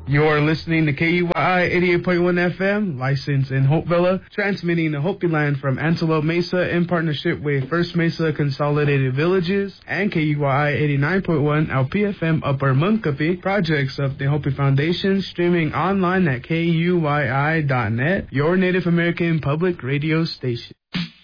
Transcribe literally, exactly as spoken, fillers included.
You're listening to K U Y I eighty-eight point one F M, licensed in Hopevilla, transmitting to Hopi Land from Antelope Mesa in partnership with First Mesa Consolidated Villages and K U Y I eighty-nine point one L P F M Upper Munkapi, projects of the Hopi Foundation, streaming online at K U Y I dot net, your Native American public radio station.